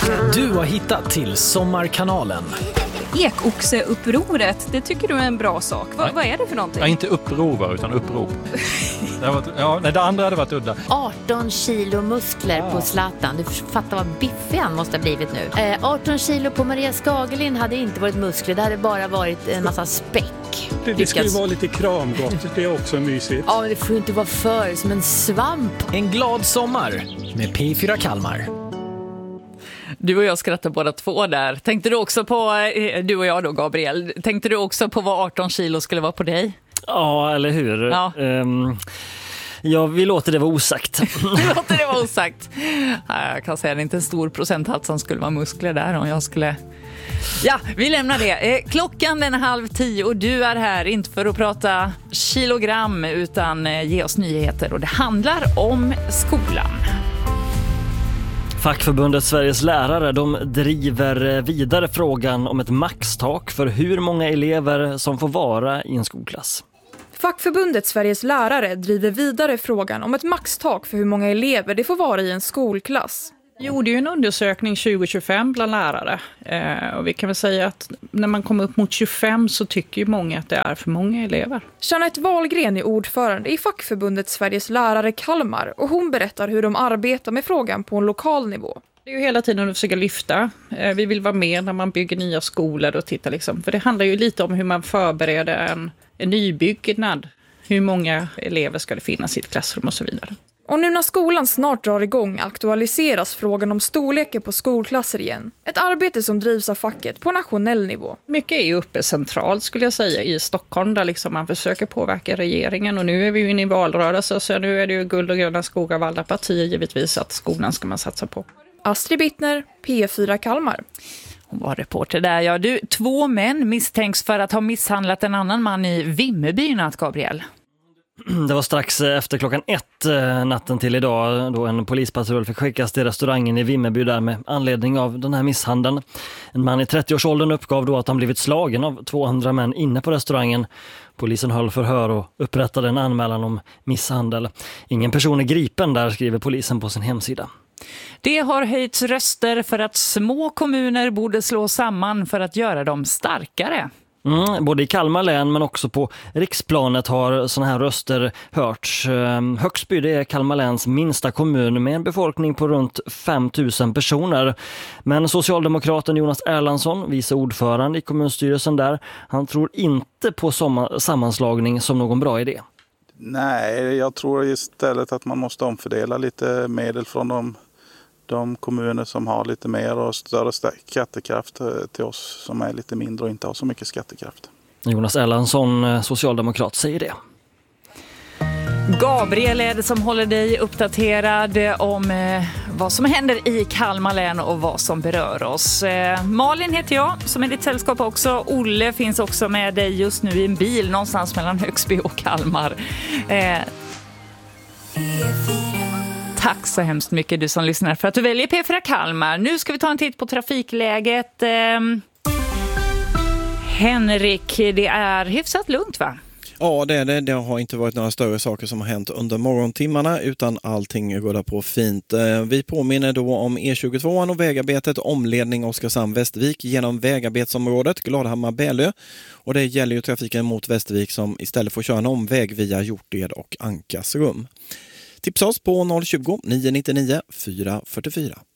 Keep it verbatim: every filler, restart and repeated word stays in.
Du har hittat till Sommarkanalen. Ekoxeupproret, det tycker du är en bra sak. Va, vad är det för någonting? Ja, inte upprovar utan upprop. Det, har varit, ja, nej, det andra hade varit udda. arton kilo muskler ah. på Zlatan. Du fattar vad biffig han måste ha blivit nu. Eh, arton kilo på Maria Skagelin hade inte varit muskler. Det hade bara varit en massa späck. Det, det ska ju vara lite kramgott. Det är också mysigt. Ja, men det får ju inte vara för som en svamp. En glad sommar med P fyra Kalmar. Du och jag skrattar båda två där. Tänkte du också på, du och jag då Gabriel, tänkte du också på vad arton kilo skulle vara på dig? Ja, eller hur? Ja. Um, ja, vi låter det vara osagt. Vi låter det vara osagt. Jag kan säga att det är inte en stor procenthalt som skulle vara muskler där om jag skulle... Ja, vi lämnar det. Klockan är halv tio och du är här inte för att prata kilogram utan ge oss nyheter och det handlar om skolan. Fackförbundet Sveriges lärare de driver vidare frågan om ett maxtak för hur många elever som får vara i en skolklass. Fackförbundet Sveriges lärare driver vidare frågan om ett maxtak för hur många elever det får vara i en skolklass. Vi gjorde ju en undersökning tjugo tjugofem bland lärare eh, och vi kan väl säga att när man kommer upp mot tjugofem så tycker ju många att det är för många elever. Jeanette Wahlgren är ordförande i Fackförbundet Sveriges lärare Kalmar och hon berättar hur de arbetar med frågan på en lokal nivå. Det är ju hela tiden att försöka lyfta. Eh, vi vill vara med när man bygger nya skolor och titta liksom. För det handlar ju lite om hur man förbereder en, en nybyggnad. Hur många elever ska det finnas i ett klassrum och så vidare. Och nu när skolan snart drar igång aktualiseras frågan om storleken på skolklasser igen. Ett arbete som drivs av facket på nationell nivå. Mycket är ju uppe centralt skulle jag säga i Stockholm där liksom man försöker påverka regeringen. Och nu är vi ju inne i valrörelse så nu är det ju guld och gröna skogar av alla partier givetvis att skolan ska man satsa på. Astrid Bittner, P fyra Kalmar. Hon var reporter där. Ja, du, två män misstänks för att ha misshandlat en annan man i Vimmerby i natt, Gabriel. Det var strax efter klockan ett natten till idag då en polispatrull fick skickas till restaurangen i Vimmerby där med anledning av den här misshandeln. En man i trettioårsåldern uppgav då att han blivit slagen av två andra män inne på restaurangen. Polisen höll förhör och upprättade en anmälan om misshandel. Ingen person är gripen där, skriver polisen på sin hemsida. Det har höjts röster för att små kommuner borde slå samman för att göra dem starkare. Mm, både i Kalmar län men också på riksplanet har såna här röster hörts. Högsby det är Kalmar läns minsta kommun med en befolkning på runt fem tusen personer. Men socialdemokraten Jonas Erlandsson, vice ordförande i kommunstyrelsen där, han tror inte på sammanslagning som någon bra idé. Nej, jag tror istället att man måste omfördela lite medel från de, de kommuner som har lite mer och större skattekraft till oss som är lite mindre och inte har så mycket skattekraft. Jonas Erlandsson, socialdemokrat, säger det. Gabriel är det som håller dig uppdaterad om eh, vad som händer i Kalmar län och vad som berör oss. Eh, Malin heter jag, som är ditt sällskap också. Olle finns också med dig just nu i en bil någonstans mellan Högsby och Kalmar. Eh, tack så hemskt mycket du som lyssnar för att du väljer P fyra Kalmar. Nu ska vi ta en titt på trafikläget. Eh, Henrik, det är hyfsat lugnt va? Ja, det är det. Det har inte varit några större saker som har hänt under morgontimmarna utan allting rullar på fint. Vi påminner då om E tjugotvå och vägarbetet omledning Oskarshamn-Västervik genom vägarbetsområdet Gladhammar-Bälö. Och det gäller ju trafiken mot Västervik som istället får köra en omväg via Hjorted och Ankarsrum. Tipsa oss på noll tjugo, nio nio nio, fyra fyra fyra.